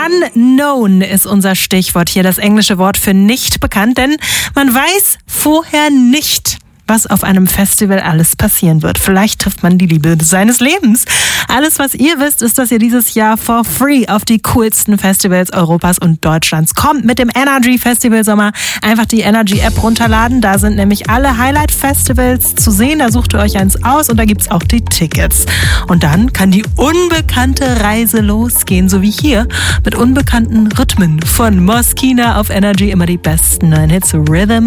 Unknown ist unser Stichwort hier, das englische Wort für nicht bekannt, denn man weiß vorher nicht, was auf einem Festival alles passieren wird. Vielleicht trifft man die Liebe seines Lebens. Alles, was ihr wisst, ist, dass ihr dieses Jahr for free auf die coolsten Festivals Europas und Deutschlands kommt. Mit dem Energy Festival Sommer einfach die Energy App runterladen. Da sind nämlich alle Highlight-Festivals zu sehen. Da sucht ihr euch eins aus und da gibt's auch die Tickets. Und dann kann die unbekannte Reise losgehen, so wie hier mit unbekannten Rhythmen von Moskina auf Energy. Immer die besten neuen Hits, Rhythm